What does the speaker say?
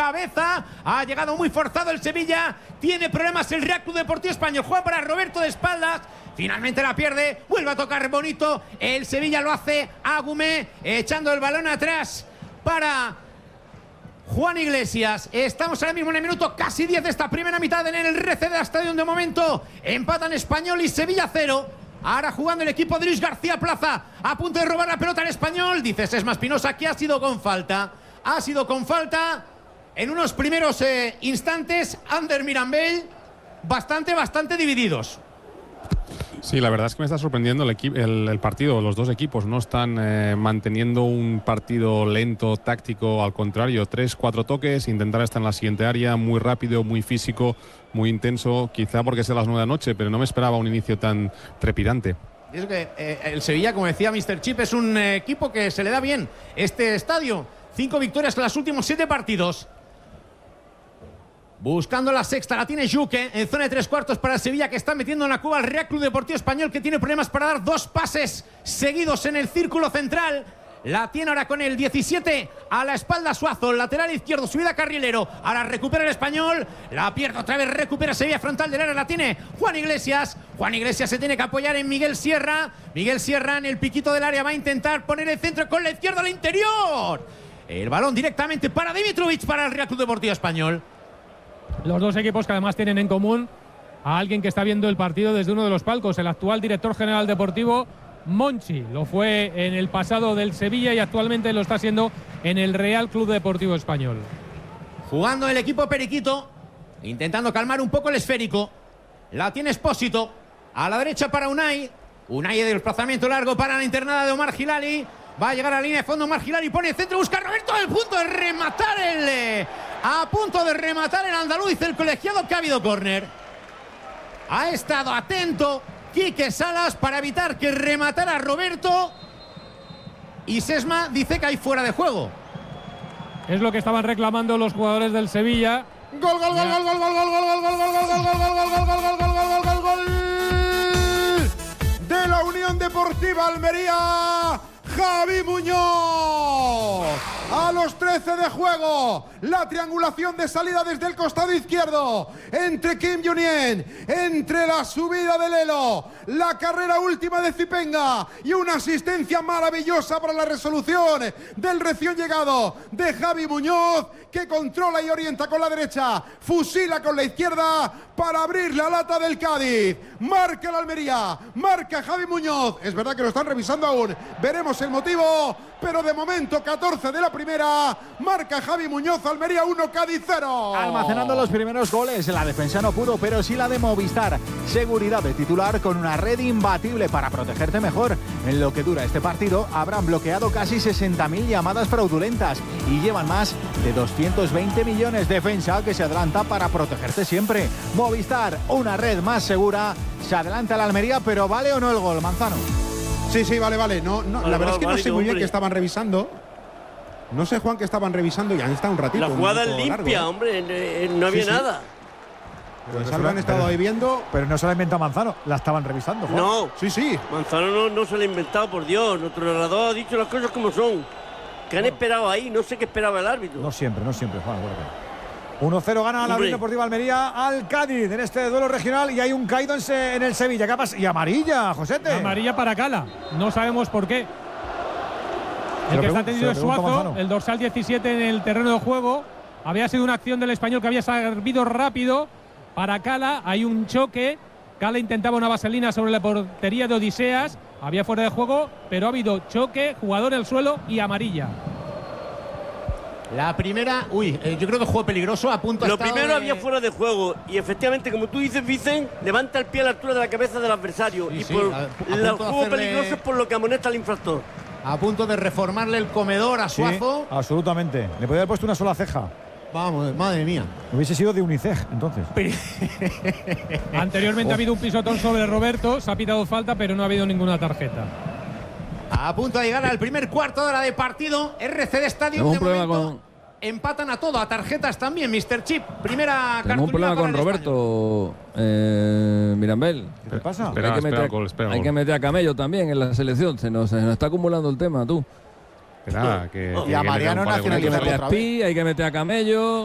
cabeza. Ha llegado muy forzado el Sevilla. Tiene problemas el Real Club Deportivo Español. Juega para Roberto de espaldas. Finalmente la pierde. Vuelve a tocar bonito. El Sevilla lo hace. Agumé echando el balón atrás para Juan Iglesias. Estamos ahora mismo en el minuto casi 10 de esta primera mitad en el RCD Stadium. De momento empatan Español y Sevilla 0. Ahora jugando el equipo de Luis García Plaza, a punto de robar la pelota al Español. Dice Sesma Espinosa que ha sido con falta. Ha sido con falta en unos primeros instantes. Ander Mirambell, bastante divididos. Sí, la verdad es que me está sorprendiendo el partido. Los dos equipos no están manteniendo un partido lento, táctico. Al contrario, 3-4 toques, intentar estar en la siguiente área, muy rápido, muy físico, muy intenso. Quizá porque sea las 9 de la noche, pero no me esperaba un inicio tan trepidante. Y es que el Sevilla, como decía Mr. Chip, es un equipo que se le da bien este estadio. 5 victorias en los últimos 7 partidos. Buscando la sexta, la tiene Juque en zona de 3/4 para el Sevilla, que está metiendo en la cuba al Real Club Deportivo Español, que tiene problemas para dar 2 pases seguidos en el círculo central. La tiene ahora con el 17 a la espalda Suazo, lateral izquierdo, subida Carrilero. Ahora recupera el Español, la pierde otra vez, recupera Sevilla frontal del área, la tiene Juan Iglesias. Juan Iglesias se tiene que apoyar en Miguel Sierra. Miguel Sierra en el piquito del área va a intentar poner el centro con la izquierda al interior. El balón directamente para Dimitrovic, para el Real Club Deportivo Español. Los dos equipos que además tienen en común a alguien que está viendo el partido desde uno de los palcos, el actual director general deportivo, Monchi. Lo fue en el pasado del Sevilla y actualmente lo está haciendo en el Real Club Deportivo Español. Jugando el equipo periquito, intentando calmar un poco el esférico. La tiene Espósito, a la derecha para Unai. Unai de desplazamiento largo para la internada de Omar Hilali. Va a llegar a la línea de fondo Omar Hilali, pone el centro, busca a Roberto, a punto de rematar el andaluz, dice el colegiado que ha habido córner. Ha estado atento Quique Salas para evitar que rematara a Roberto. Y Sesma dice que hay fuera de juego. Es lo que estaban reclamando los jugadores del Sevilla. Gol, gol, gol, gol, gol, gol, gol, gol, gol, gol, gol, gol, gol, gol, gol, gol, gol, gol, gol de la Unión Deportiva Almería. Javi Muñoz a los 13 de juego, la triangulación de salida desde el costado izquierdo entre Kim Junien, entre la subida de Lelo, la carrera última de Zipenga y una asistencia maravillosa para la resolución del recién llegado de Javi Muñoz, que controla y orienta con la derecha, fusila con la izquierda para abrir la lata del Cádiz. Marca la Almería, marca Javi Muñoz. Es verdad que lo están revisando aún, veremos el motivo, pero de momento 14 de la primera, marca Javi Muñoz, Almería 1, Cádiz 0. Almacenando los primeros goles, la defensa no pudo, pero sí la de Movistar. Seguridad de titular con una red imbatible para protegerte mejor. En lo que dura este partido, habrán bloqueado casi 60.000 llamadas fraudulentas y llevan más de 220 millones. Defensa que se adelanta para protegerte siempre. Movistar, una red más segura. Se adelanta la Almería, pero ¿vale o no el gol, Manzano? Sí, vale. No, la verdad es que no sé muy bien qué estaban revisando. No sé, Juan, qué estaban revisando y han estado un ratito. La jugada es limpia, hombre, no había nada. Pues algo han estado ahí viendo. Pero no se la inventa Manzano, la estaban revisando, Juan. No. Sí. Manzano no se la ha inventado, por Dios. Nuestro narrador ha dicho las cosas como son. ¿Qué han esperado ahí? No sé qué esperaba el árbitro. No siempre, Juan. 1-0 gana la Unión Deportiva Almería al Cádiz en este duelo regional y hay un caído en el Sevilla. ¿Qué pasa? Y amarilla, Josete. Amarilla para Cala. No sabemos por qué. El que está tenido es Suazo, el dorsal 17 en el terreno de juego. Había sido una acción del Español que había servido rápido para Cala. Hay un choque. Cala intentaba una vaselina sobre la portería de Odiseas. Había fuera de juego, pero ha habido choque, jugador en el suelo y amarilla. La primera, yo creo que juego peligroso, a punto. Lo primero había fuera de juego y efectivamente, como tú dices, Vicen, levanta el pie a la altura de la cabeza del adversario. Sí, y sí, por el juego peligroso es por lo que amonesta al infractor. A punto de reformarle el comedor a Suazo. Sí, absolutamente. Le podía haber puesto una sola ceja. Vamos, madre mía. Hubiese sido de Unicef, entonces. Anteriormente ha habido un pisotón sobre Roberto, se ha pitado falta, pero no ha habido ninguna tarjeta. A punto de llegar al primer cuarto de hora de partido. RCD Stadium de momento. Empatan a todo, a tarjetas también, Mr. Chip. Primera cartulina. Tengo un problema con Roberto Mirambell. ¿Qué pasa? Hay que meter a Camello también en la selección. Se nos está acumulando el tema, tú. Espera, y a Mariano nacionalizarlo otra vez. Hay que meter a Camello.